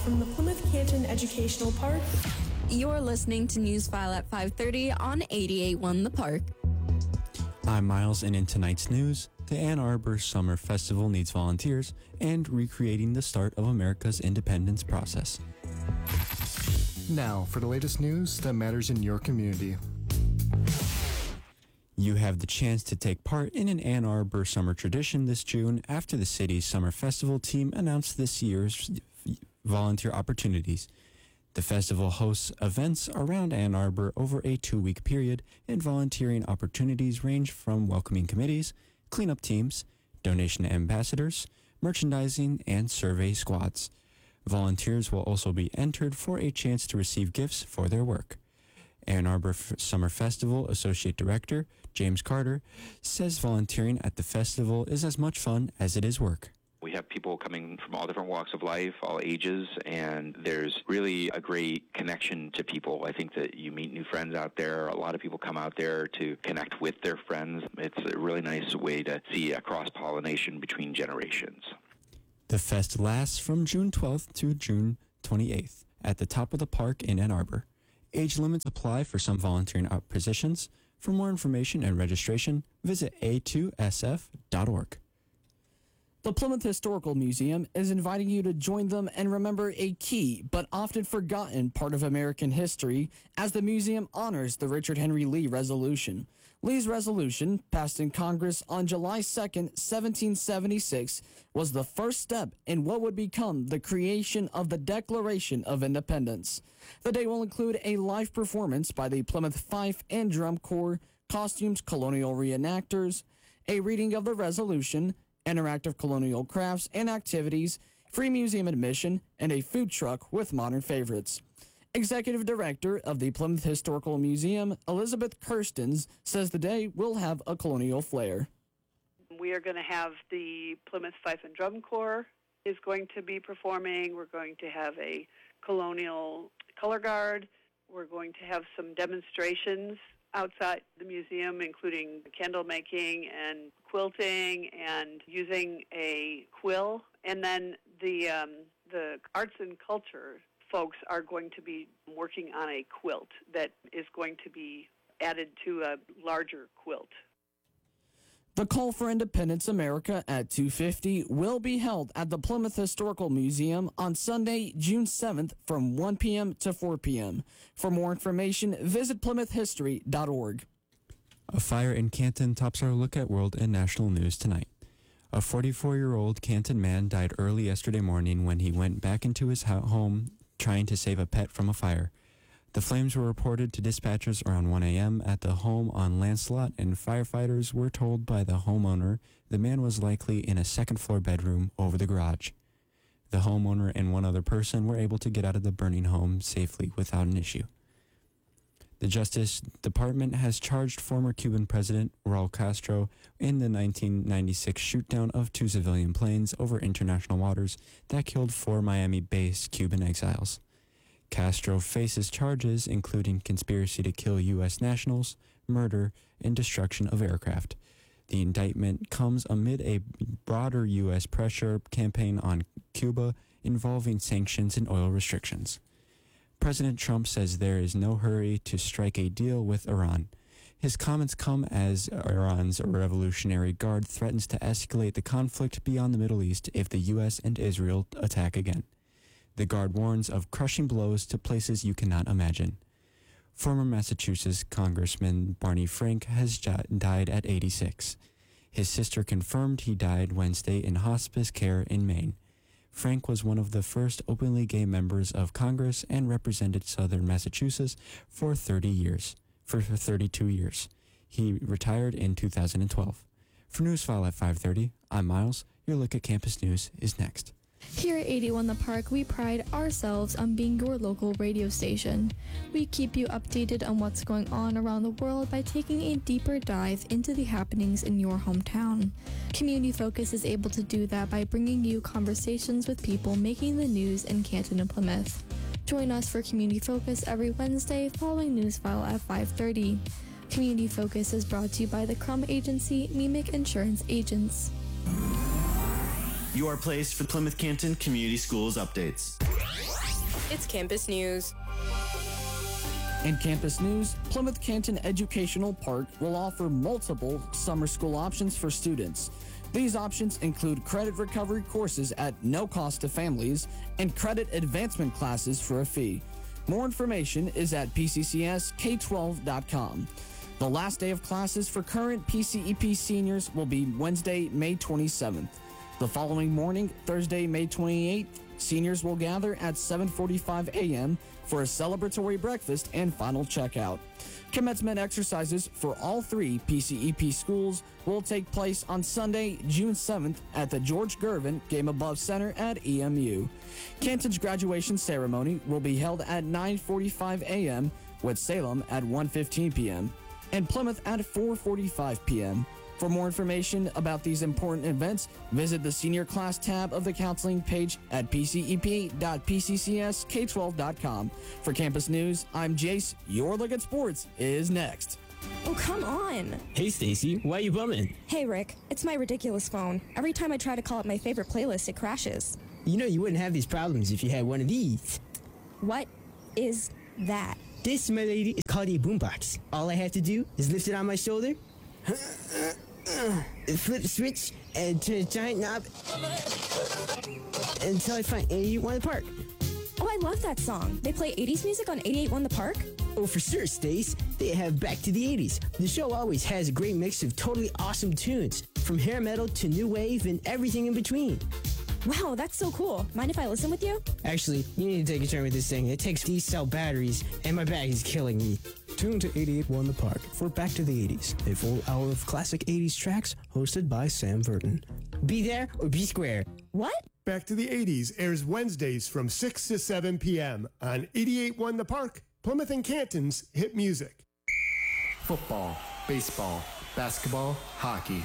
from the Plymouth Canton Educational Park. You're listening to Newsfile at 5:30 on 88.1 The Park. I'm Miles, and in tonight's news, the Ann Arbor Summer Festival needs volunteers and recreating the start of America's independence process. Now, for the latest news that matters in your community. You have the chance to take part in an Ann Arbor summer tradition this June after the city's Summer Festival team announced this year's volunteer opportunities. The festival hosts events around Ann Arbor over a 2-week period, and volunteering opportunities range from welcoming committees, cleanup teams, donation ambassadors, merchandising, and survey squads. Volunteers will also be entered for a chance to receive gifts for their work. Ann Arbor Summer Festival Associate Director James Carter says volunteering at the festival is as much fun as it is work. We have people coming from all different walks of life, all ages, and there's really a great connection to people. I think that you meet new friends out there. A lot of people come out there to connect with their friends. It's a really nice way to see a cross-pollination between generations. The fest lasts from June 12th to June 28th at the top of the park in Ann Arbor. Age limits apply for some volunteering positions. For more information and registration, visit a2sf.org. The Plymouth Historical Museum is inviting you to join them and remember a key but often forgotten part of American history as the museum honors the Richard Henry Lee Resolution. Lee's resolution, passed in Congress on July 2, 1776, was the first step in what would become the creation of the Declaration of Independence. The day will include a live performance by the Plymouth Fife and Drum Corps, costumes, colonial reenactors, a reading of the resolution, interactive colonial crafts and activities, free museum admission, and a food truck with modern favorites. Executive Director of the Plymouth Historical Museum, Elizabeth Kirstens, says the day will have a colonial flair. We are going to have the Plymouth Fife and Drum Corps is going to be performing. We're going to have a colonial color guard. We're going to have some demonstrations outside the museum, including candle making and quilting and using a quill. And then the arts and culture folks are going to be working on a quilt that is going to be added to a larger quilt. The Call for Independence America at 2:50 will be held at the Plymouth Historical Museum on Sunday, June 7th from 1 p.m. to 4 p.m. For more information, visit plymouthhistory.org. A fire in Canton tops our look at world and national news tonight. A 44-year-old Canton man died early yesterday morning when he went back into his home trying to save a pet from a fire. The flames were reported to dispatchers around 1 a.m. at the home on Lancelot, and firefighters were told by the homeowner the man was likely in a second-floor bedroom over the garage. The homeowner and one other person were able to get out of the burning home safely without an issue. The Justice Department has charged former Cuban President Raul Castro in the 1996 shootdown of 2 civilian planes over international waters that killed 4 Miami-based Cuban exiles. Castro faces charges including conspiracy to kill U.S. nationals, murder, and destruction of aircraft. The indictment comes amid a broader U.S. pressure campaign on Cuba involving sanctions and oil restrictions. President Trump says there is no hurry to strike a deal with Iran. His comments come as Iran's Revolutionary Guard threatens to escalate the conflict beyond the Middle East if the U.S. and Israel attack again. The Guard warns of crushing blows to places you cannot imagine. Former Massachusetts Congressman Barney Frank has died at 86. His sister confirmed he died Wednesday in hospice care in Maine. Frank was one of the first openly gay members of Congress and represented southern Massachusetts for 32 years. He retired in 2012. For Newsfile at 5:30, I'm Miles. Your look at campus news is next. Here at 81 The Park, we pride ourselves on being your local radio station. We keep you updated on what's going on around the world by taking a deeper dive into the happenings in your hometown. Community Focus is able to do that by bringing you conversations with people making the news in Canton and Plymouth. Join us for Community Focus every Wednesday following Newsfile at 5:30. Community Focus is brought to you by the Crum Agency, Mimic Insurance Agents. Your place for Plymouth Canton Community Schools updates. It's Campus News. In campus news, Plymouth Canton Educational Park will offer multiple summer school options for students. These options include credit recovery courses at no cost to families and credit advancement classes for a fee. More information is at pccsk12.com. The last day of classes for current PCEP seniors will be Wednesday, May 27th. The following morning, Thursday, May 28th, seniors will gather at 7:45 a.m. for a celebratory breakfast and final checkout. Commencement exercises for all 3 PCEP schools will take place on Sunday, June 7th at the George Gervin Game Above Center at EMU. Canton's graduation ceremony will be held at 9:45 a.m. with Salem at 1:15 p.m. and Plymouth at 4:45 p.m. For more information about these important events, visit the Senior Class tab of the counseling page at pcep.pccsk12.com. For Campus News, I'm Jace. Your Look at Sports is next. Oh, come on. Hey, Stacy, why you bumming? Hey, Rick, it's my ridiculous phone. Every time I try to call up my favorite playlist, it crashes. You know you wouldn't have these problems if you had one of these. What is that? This, my lady, is called a boombox. All I have to do is lift it on my shoulder, flip the switch, and turn a giant knob until I find 88.1 The Park. Oh, I love that song. They play 80s music on 88.1 The Park? Oh, for sure, Stace. They have Back to the 80s. The show always has a great mix of totally awesome tunes, from hair metal to new wave and everything in between. Wow, that's so cool. Mind if I listen with you? Actually, you need to take a turn with this thing. It takes D-cell batteries, and my bag is killing me. Tune to 88.1 The Park for Back to the 80s, a full hour of classic 80s tracks hosted by Sam Burton. Be there or be square. What? Back to the 80s airs Wednesdays from 6 to 7 p.m. on 88.1 The Park, Plymouth and Canton's hit music. Football, baseball, basketball, hockey.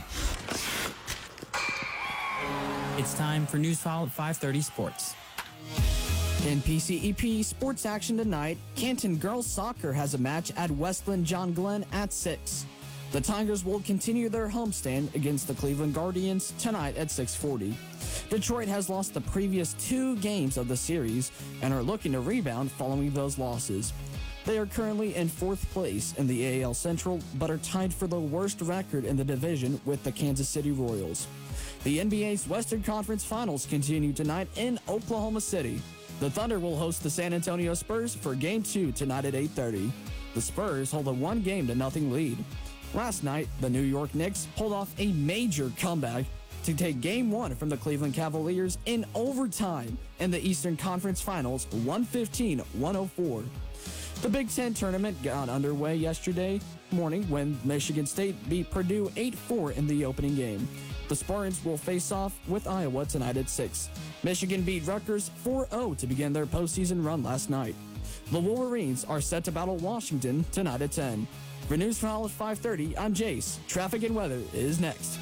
It's time for News File at 5:30 Sports. In PCEP sports action tonight, Canton girls soccer has a match at Westland John Glenn at 6. The Tigers will continue their homestand against the Cleveland Guardians tonight at 6:40. Detroit has lost the previous 2 games of the series and are looking to rebound following those losses. They are currently in 4th place in the AAL Central, but are tied for the worst record in the division with the Kansas City Royals. The NBA's Western Conference Finals continue tonight in Oklahoma City. The Thunder will host the San Antonio Spurs for Game 2 tonight at 8:30. The Spurs hold a 1-0 lead. Last night, the New York Knicks pulled off a major comeback to take Game 1 from the Cleveland Cavaliers in overtime in the Eastern Conference Finals, 115-104. The Big Ten tournament got underway yesterday morning when Michigan State beat Purdue 8-4 in the opening game. The Spartans will face off with Iowa tonight at 6. Michigan beat Rutgers 4-0 to begin their postseason run last night. The Wolverines are set to battle Washington tonight at 10. For News File at 5:30, I'm Jace. Traffic and weather is next.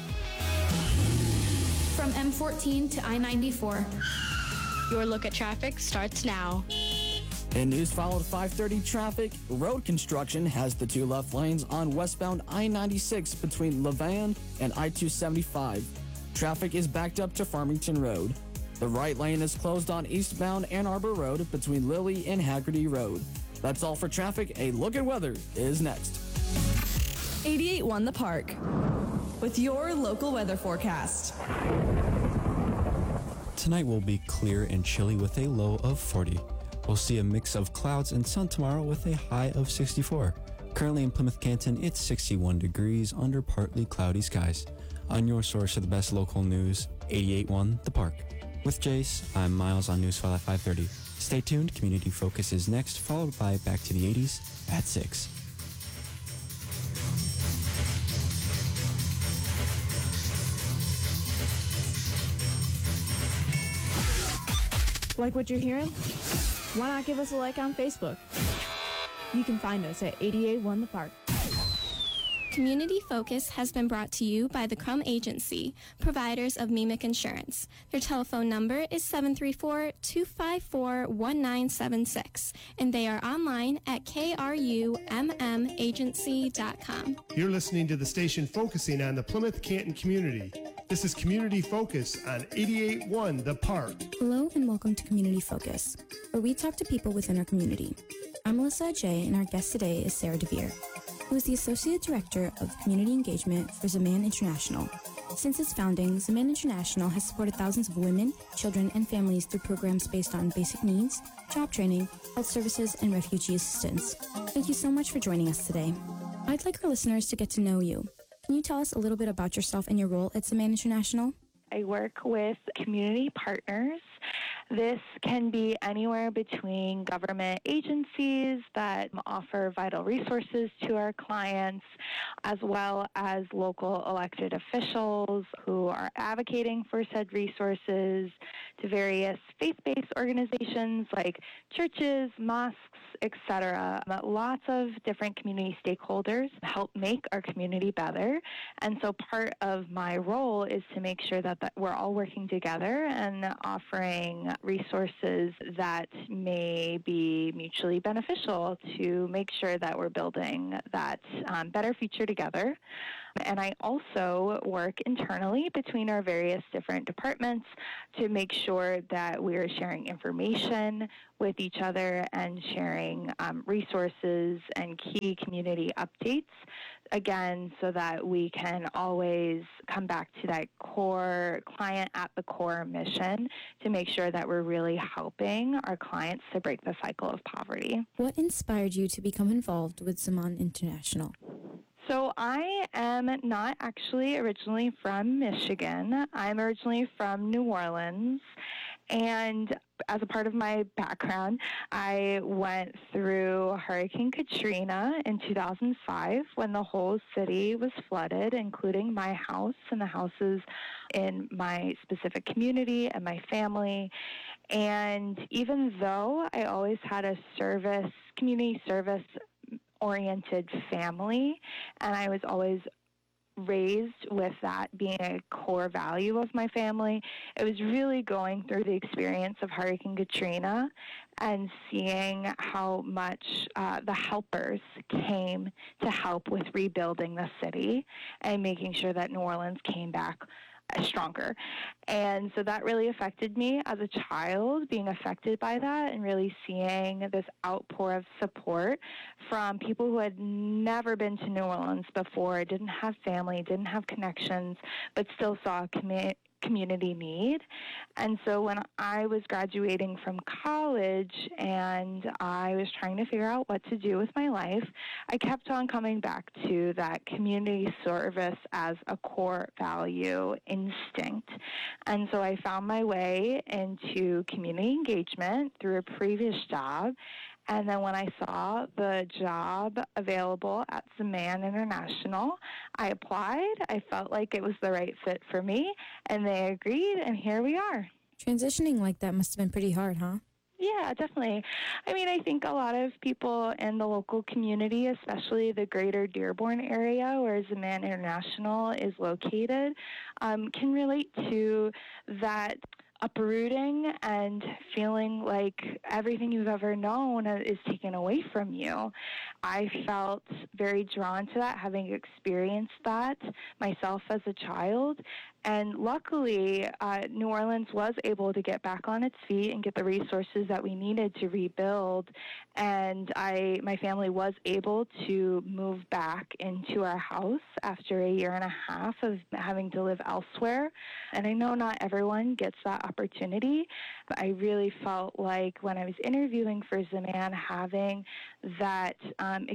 From M14 to I-94. Your look at traffic starts now. In News File at 5:30 traffic, road construction has the 2 left lanes on westbound I-96 between Levan and I-275. Traffic is backed up to Farmington Road. The right lane is closed on eastbound Ann Arbor Road between Lilly and Haggerty Road. That's all for traffic. A look at weather is next. 88.1 The Park with your local weather forecast. Tonight will be clear and chilly with a low of 40. We'll see a mix of clouds and sun tomorrow with a high of 64. Currently in Plymouth Canton, it's 61 degrees under partly cloudy skies. On your source for the best local news, 88.1 The Park. With Jace, I'm Miles on Newsfile at 5:30. Stay tuned, Community Focus is next, followed by Back to the 80s at 6. Like what you're hearing? Why not give us a like on Facebook? You can find us at 88.1 The Park. Community Focus has been brought to you by the Crum Agency, providers of MEMIC Insurance. Their telephone number is 734-254-1976, and they are online at krummagency.com. You're listening to the station focusing on the Plymouth Canton community. This is Community Focus on 88.1 The Park. Hello and welcome to Community Focus, where we talk to people within our community. I'm Melissa Ajay, and our guest today is Sarah DeVere, who is the Associate Director of Community Engagement for Zaman International. Since its founding, Zaman International has supported thousands of women, children, and families through programs based on basic needs, job training, health services, and refugee assistance. Thank you so much for joining us today. I'd like our listeners to get to know you. Can you tell us a little bit about yourself and your role at Zaman International? I work with community partners. This can be anywhere between government agencies that offer vital resources to our clients, as well as local elected officials who are advocating for said resources, to various faith-based organizations like churches, mosques, etc. Lots of different community stakeholders help make our community better. And so part of my role is to make sure that we're all working together and offering resources that may be mutually beneficial to make sure that we're building that better future together. And I also work internally between our various different departments to make sure that we're sharing information with each other and sharing resources and key community updates, again, so that we can always come back to that core client at the core mission to make sure that we're really helping our clients to break the cycle of poverty. What inspired you to become involved with Zaman International? So I am not actually originally from Michigan. I'm originally from New Orleans. And as a part of my background, I went through Hurricane Katrina in 2005 when the whole city was flooded, including my house and the houses in my specific community and my family. And even though I always had a community service oriented family, and I was always raised with that being a core value of my family, it was really going through the experience of Hurricane Katrina and seeing how much the helpers came to help with rebuilding the city and making sure that New Orleans came back stronger. And so that really affected me as a child, being affected by that and really seeing this outpour of support from people who had never been to New Orleans before, didn't have family, didn't have connections, but still saw community need. And so when I was graduating from college and I was trying to figure out what to do with my life, I kept on coming back to that community service as a core value instinct. And so I found my way into community engagement through a previous job. And then when I saw the job available at Zaman International, I applied. I felt like it was the right fit for me, and they agreed, and here we are. Transitioning like that must have been pretty hard, huh? Yeah, definitely. I mean, I think a lot of people in the local community, especially the greater Dearborn area where Zaman International is located, can relate to that uprooting and feeling like everything you've ever known is taken away from you. I felt very drawn to that, having experienced that myself as a child. And luckily, New Orleans was able to get back on its feet and get the resources that we needed to rebuild. And my family was able to move back into our house after a year and a half of having to live elsewhere. And I know not everyone gets that opportunity, but I really felt like when I was interviewing for Zaman, having that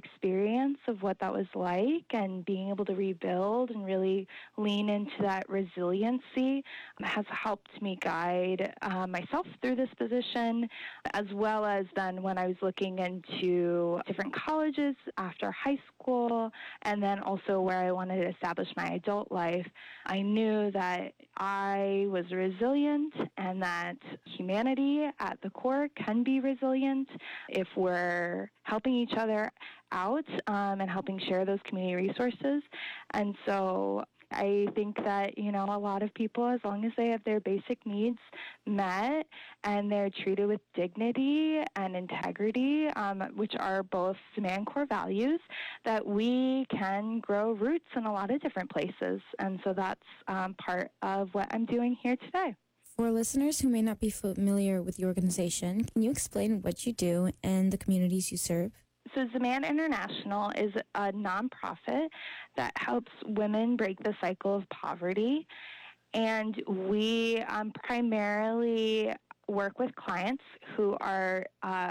experience of what that was like and being able to rebuild and really lean into that resilience resiliency has helped me guide myself through this position, as well as then when I was looking into different colleges after high school, and then also where I wanted to establish my adult life, I knew that I was resilient and that humanity at the core can be resilient if we're helping each other out and helping share those community resources. And so I think that, a lot of people, as long as they have their basic needs met and they're treated with dignity and integrity, which are both Saman core values, that we can grow roots in a lot of different places. And so that's part of what I'm doing here today. For listeners who may not be familiar with your organization, can you explain what you do and the communities you serve? So Zaman International is a nonprofit that helps women break the cycle of poverty. And we primarily work with clients who are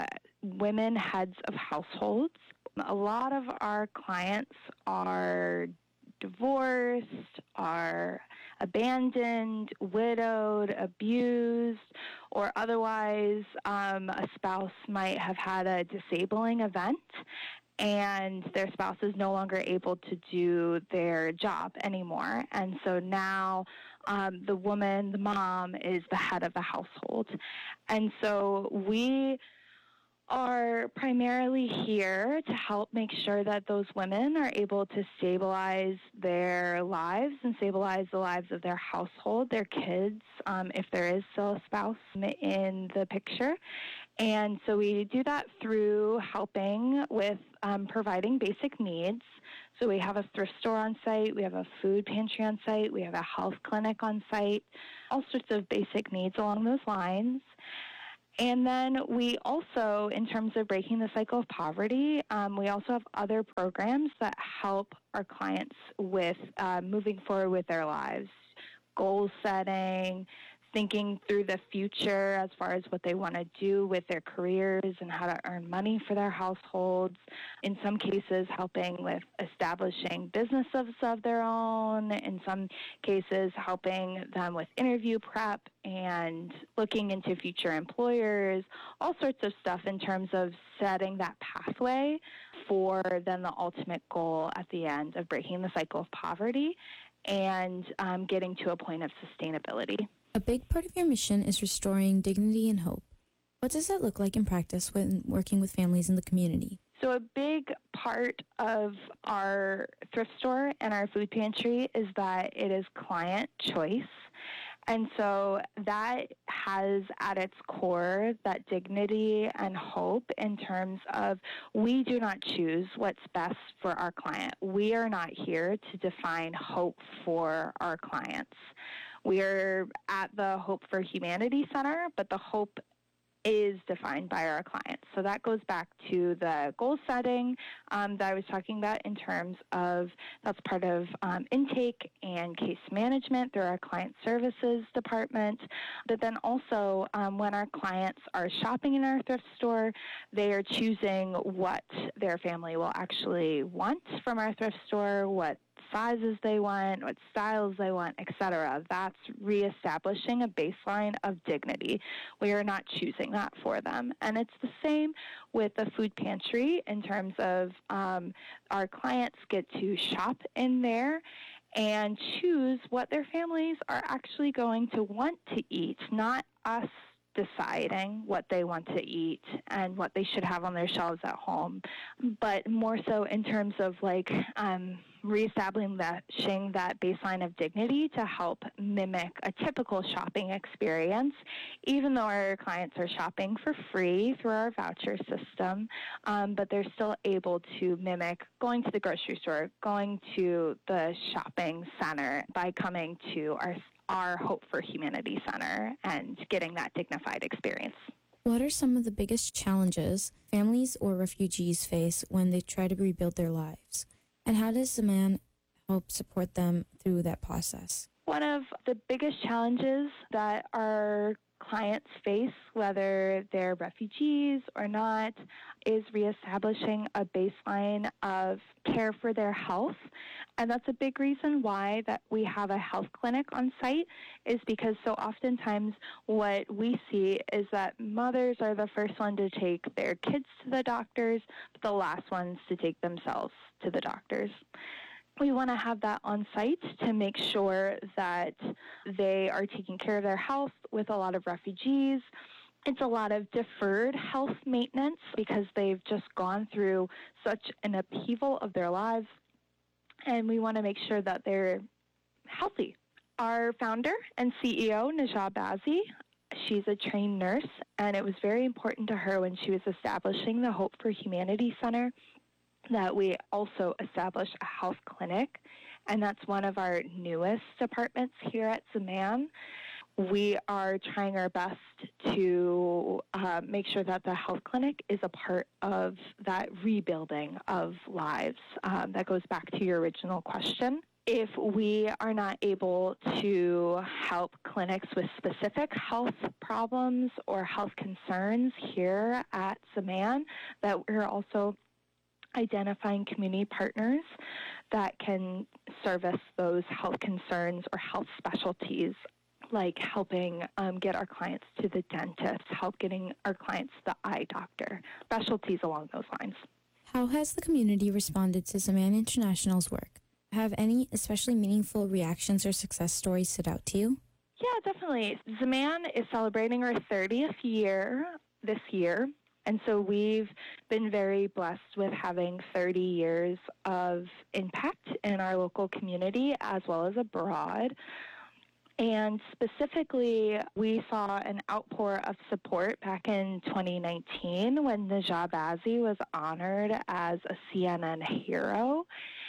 women heads of households. A lot of our clients are divorced, are abandoned, widowed, abused, or otherwise a spouse might have had a disabling event and their spouse is no longer able to do their job anymore. And so now the woman, the mom, is the head of the household. And so we are primarily here to help make sure that those women are able to stabilize their lives and stabilize the lives of their household, their kids, if there is still a spouse in the picture. And so we do that through helping with providing basic needs. So we have a thrift store on site, we have a food pantry on site, we have a health clinic on site, all sorts of basic needs along those lines. And then we also, in terms of breaking the cycle of poverty, we also have other programs that help our clients with moving forward with their lives, goal setting, thinking through the future as far as what they want to do with their careers and how to earn money for their households. In some cases, helping with establishing businesses of their own. In some cases, helping them with interview prep and looking into future employers, all sorts of stuff in terms of setting that pathway for then the ultimate goal at the end of breaking the cycle of poverty and getting to a point of sustainability. A big part of your mission is restoring dignity and hope. What does that look like in practice when working with families in the community? So a big part of our thrift store and our food pantry is that it is client choice. And so that has at its core that dignity and hope in terms of we do not choose what's best for our client. We are not here to define hope for our clients. We are at the Hope for Humanity Center, but the hope is defined by our clients. So that goes back to the goal setting that I was talking about in terms of that's part of intake and case management through our client services department. But then also when our clients are shopping in our thrift store, they are choosing what their family will actually want from our thrift store, what sizes they want, what styles they want, etc. That's reestablishing a baseline of dignity. We are not choosing that for them. And it's the same with the food pantry in terms of our clients get to shop in there and choose what their families are actually going to want to eat, not us deciding what they want to eat and what they should have on their shelves at home, but more so in terms of reestablishing that baseline of dignity to help mimic a typical shopping experience, even though our clients are shopping for free through our voucher system, but they're still able to mimic going to the grocery store, going to the shopping center by coming to our Hope for Humanity Center and getting that dignified experience. What are some of the biggest challenges families or refugees face when they try to rebuild their lives? And how does Zaman help support them through that process? One of the biggest challenges that our clients face, whether they're refugees or not, is reestablishing a baseline of care for their health. And that's a big reason why that we have a health clinic on site, is because so oftentimes what we see is that mothers are the first one to take their kids to the doctors, but the last ones to take themselves to the doctors. We want to have that on site to make sure that they are taking care of their health. With a lot of refugees, it's a lot of deferred health maintenance because they've just gone through such an upheaval of their lives, and we want to make sure that they're healthy. Our founder and CEO, Najah Bazzi, she's a trained nurse, and it was very important to her when she was establishing the Hope for Humanity Center that we also establish a health clinic, and that's one of our newest departments here at Zaman. We are trying our best to make sure that the health clinic is a part of that rebuilding of lives. That goes back to your original question. If we are not able to help clinics with specific health problems or health concerns here at Zaman, that we're also identifying community partners that can service those health concerns or health specialties, like helping get our clients to the dentist, help getting our clients to the eye doctor, specialties along those lines. How has the community responded to Zaman International's work? Have any especially meaningful reactions or success stories stood out to you? Yeah, definitely. Zaman is celebrating our 30th year this year. And so we've been very blessed with having 30 years of impact in our local community as well as abroad. And specifically, we saw an outpour of support back in 2019 when Najah Bazzi was honored as a CNN hero.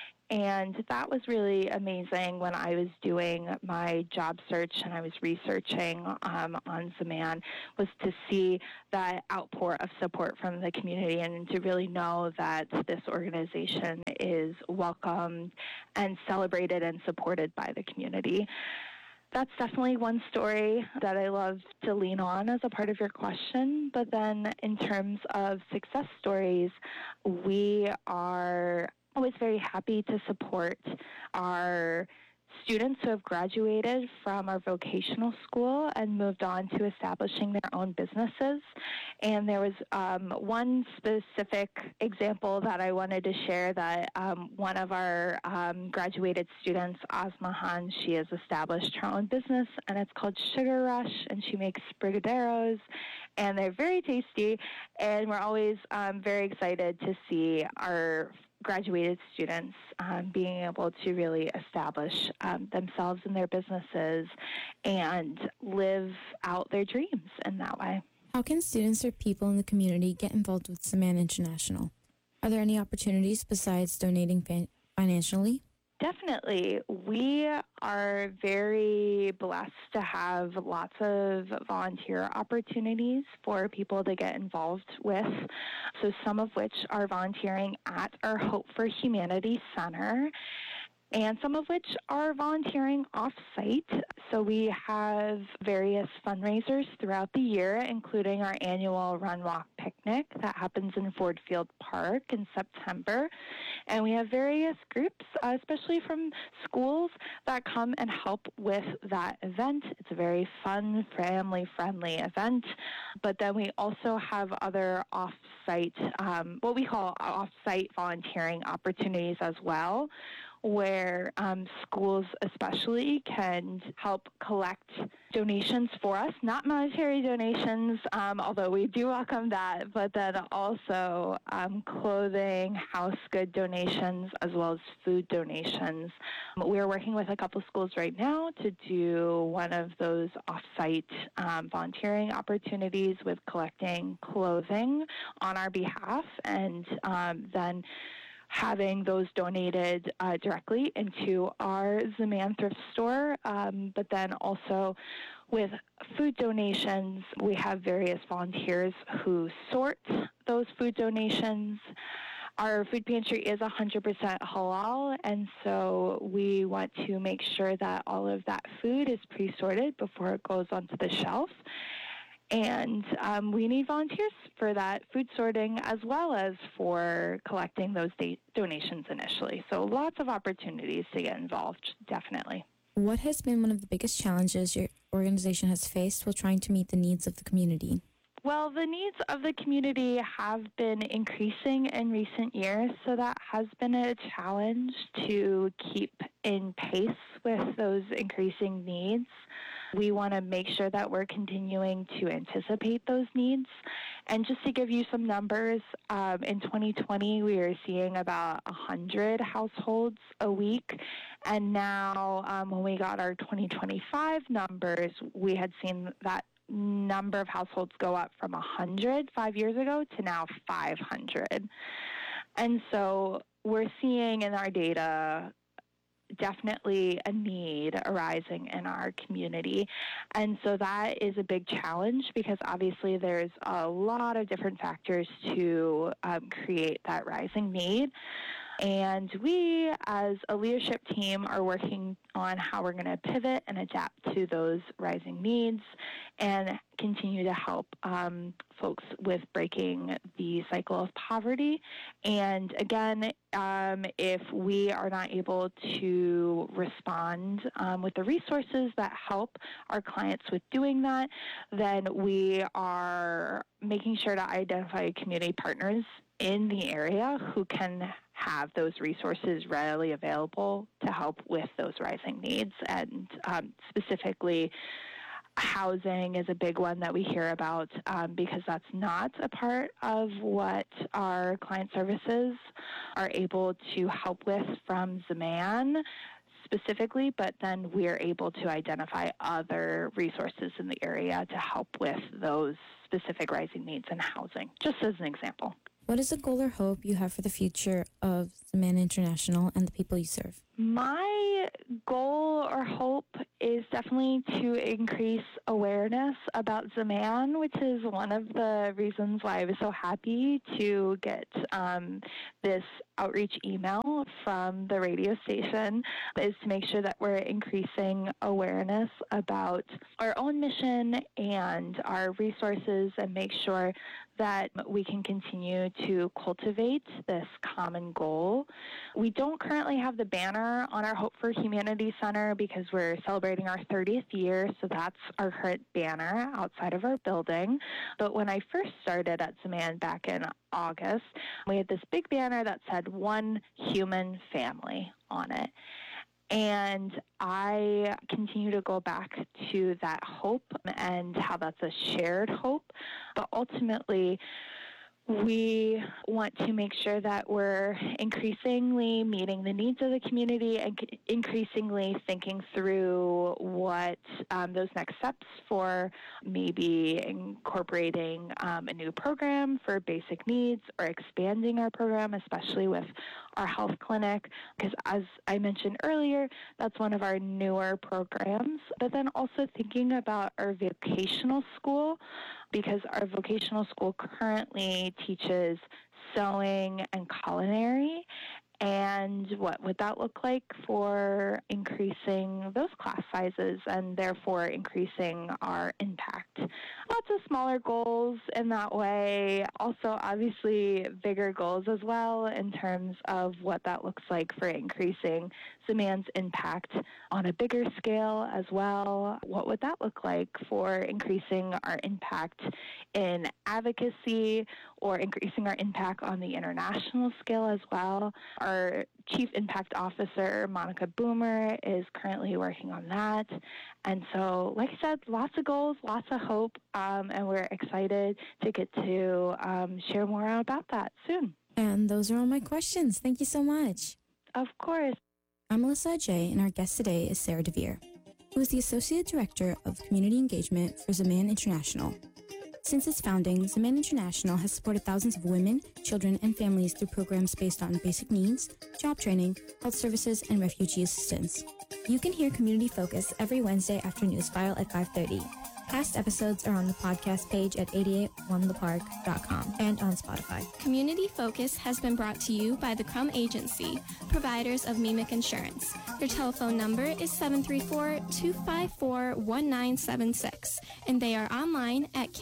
And that was really amazing when I was doing my job search and I was researching on Zaman, was to see that outpour of support from the community and to really know that this organization is welcomed and celebrated and supported by the community. That's definitely one story that I love to lean on as a part of your question. But then in terms of success stories, we are always very happy to support our students who have graduated from our vocational school and moved on to establishing their own businesses. And there was one specific example that I wanted to share that one of our graduated students, Asmahan, she has established her own business, and it's called Sugar Rush, and she makes brigadeiros, and they're very tasty, and we're always very excited to see our graduated students being able to really establish themselves and their businesses and live out their dreams in that way. How can students or people in the community get involved with Zaman International? Are there any opportunities besides donating financially? Definitely. We are very blessed to have lots of volunteer opportunities for people to get involved with. So some of which are volunteering at our Hope for Humanity Center, and some of which are volunteering off-site. So we have various fundraisers throughout the year, including our annual Run Walk Picnic that happens in Ford Field Park in September. And we have various groups, especially from schools, that come and help with that event. It's a very fun, family-friendly event. But then we also have other off-site, what we call off-site volunteering opportunities as well, where schools especially can help collect donations for us, not monetary donations, although we do welcome that, but then also clothing, house good donations, as well as food donations. We're working with a couple schools right now to do one of those off-site volunteering opportunities with collecting clothing on our behalf, and then having those donated directly into our Zaman thrift store. But then also with food donations, we have various volunteers who sort those food donations. Our food pantry is 100% halal, and so we want to make sure that all of that food is pre-sorted before it goes onto the shelf. And we need volunteers for that food sorting as well as for collecting those donations initially. So lots of opportunities to get involved, definitely. What has been one of the biggest challenges your organization has faced while trying to meet the needs of the community? Well, the needs of the community have been increasing in recent years, so that has been a challenge to keep in pace with those increasing needs. We want to make sure that we're continuing to anticipate those needs. And just to give you some numbers, in 2020, we were seeing about 100 households a week. And now when we got our 2025 numbers, we had seen that number of households go up from 100 5 years ago to now 500. And so we're seeing in our data definitely a need arising in our community. And so that is a big challenge because obviously there's a lot of different factors to create that rising need. And we, as a leadership team, are working on how we're going to pivot and adapt to those rising needs and continue to help folks with breaking the cycle of poverty. And again, if we are not able to respond with the resources that help our clients with doing that, then we are making sure to identify community partners in the area who can have those resources readily available to help with those rising needs. And specifically, housing is a big one that we hear about because that's not a part of what our client services are able to help with from Zaman specifically, but then we're able to identify other resources in the area to help with those specific rising needs in housing, just as an example. What is a goal or hope you have for the future of Zaman International and the people you serve? My goal or hope is definitely to increase awareness about Zaman, which is one of the reasons why I was so happy to get this outreach email from the radio station, is to make sure that we're increasing awareness about our own mission and our resources and make sure that we can continue to cultivate this common goal. We don't currently have the banner on our Hope for Humanity Center because we're celebrating our 30th year, so that's our current banner outside of our building. But when I first started at Zaman back in August, we had this big banner that said "One Human Family" on it. And I continue to go back to that hope and how that's a shared hope. But ultimately, we want to make sure that we're increasingly meeting the needs of the community and increasingly thinking through what those next steps for maybe incorporating a new program for basic needs or expanding our program, especially with our health clinic, because as I mentioned earlier, that's one of our newer programs. But then also thinking about our vocational school, because our vocational school currently teaches sewing and culinary. And what would that look like for increasing those class sizes and therefore increasing our impact? Lots of smaller goals in that way. Also, obviously, bigger goals as well in terms of what that looks like for increasing Zaman's impact on a bigger scale as well. What would that look like for increasing our impact in advocacy or increasing our impact on the international scale as well? Our Chief Impact Officer, Monica Boomer, is currently working on that. And so, like I said, lots of goals, lots of hope, and we're excited to get to share more about that soon. And those are all my questions. Thank you so much. Of course. I'm Melissa J, and our guest today is Sarah DeVere, who is the Associate Director of Community Engagement for Zaman International. Since its founding, Zaman International has supported thousands of women, children, and families through programs based on basic needs, job training, health services, and refugee assistance. You can hear Community Focus every Wednesday after Newsfile at 5:30. Past episodes are on the podcast page at 881thepark.com and on Spotify. Community Focus has been brought to you by the Crum Agency, providers of MEMIC Insurance. Their telephone number is 734-254-1976, and they are online at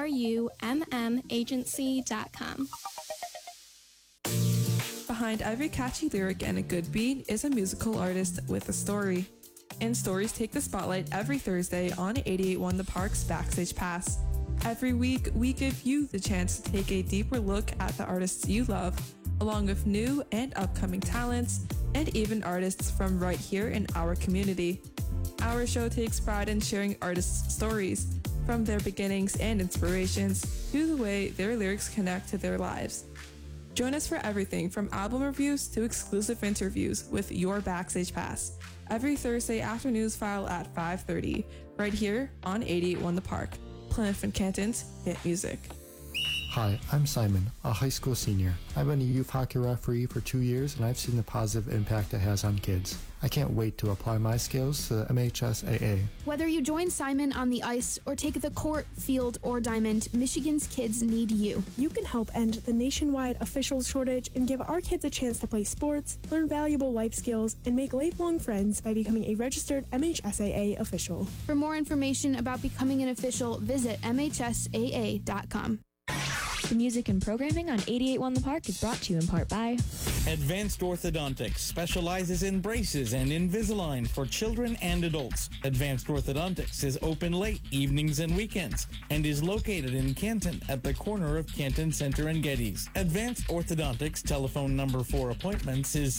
krummagency.com. Behind every catchy lyric and a good beat is a musical artist with a story. And stories take the spotlight every Thursday on 881 The Park's Backstage Pass. Every week, we give you the chance to take a deeper look at the artists you love, along with new and upcoming talents, and even artists from right here in our community. Our show takes pride in sharing artists' stories, from their beginnings and inspirations to the way their lyrics connect to their lives. Join us for everything from album reviews to exclusive interviews with your Backstage Pass every Thursday after News File at 5:30, right here on 881 The Park, Plymouth and Canton's hit music. Hi, I'm Simon, a high school senior. I've been a youth hockey referee for 2 years, and I've seen the positive impact it has on kids. I can't wait to apply my skills to the MHSAA. Whether you join Simon on the ice or take the court, field, or diamond, Michigan's kids need you. You can help end the nationwide official shortage and give our kids a chance to play sports, learn valuable life skills, and make lifelong friends by becoming a registered MHSAA official. For more information about becoming an official, visit MHSAA.com. The music and programming on 881 The Park is brought to you in part by Advanced Orthodontics specializes in braces and Invisalign for children and adults. Advanced Orthodontics is open late evenings and weekends and is located in Canton at the corner of Canton Center and Geddes. Advanced Orthodontics telephone number for appointments is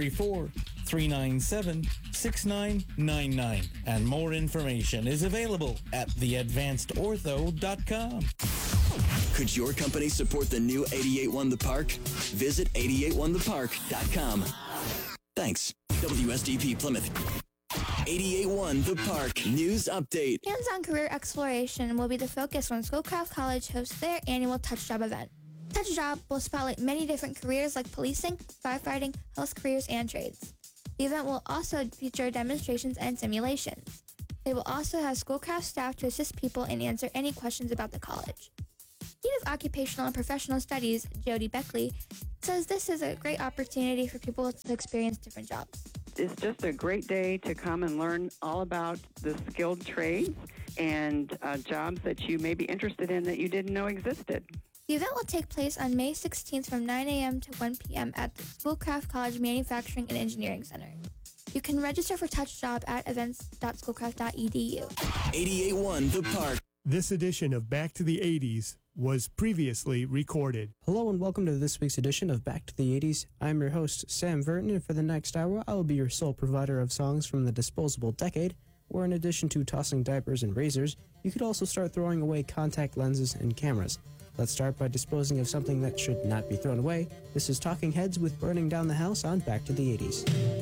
734-397-6999, and more information is available at theadvancedortho.com. Could your company support the new 881 The Park? Visit 881thepark.com. Thanks. WSDP Plymouth. 881 The Park News Update. Hands-on career exploration will be the focus when Schoolcraft College hosts their annual Touch Job event. Touch Job will spotlight many different careers like policing, firefighting, health careers, and trades. The event will also feature demonstrations and simulations. They will also have Schoolcraft staff to assist people and answer any questions about the college. Dean of Occupational and Professional Studies, Jody Beckley, says this is a great opportunity for people to experience different jobs. It's just a great day to come and learn all about the skilled trades and jobs that you may be interested in that you didn't know existed. The event will take place on May 16th from 9 a.m. to 1 p.m. at the Schoolcraft College Manufacturing and Engineering Center. You can register for Touch Job at events.schoolcraft.edu. 881 The Park. This edition of Back to the 80s was previously recorded. Hello and welcome to this week's edition of Back to the 80s. I'm your host, Sam Verton, and for the next hour, I will be your sole provider of songs from the disposable decade, where in addition to tossing diapers and razors, you could also start throwing away contact lenses and cameras. Let's start by disposing of something that should not be thrown away. This is Talking Heads with Burning Down the House on Back to the 80s.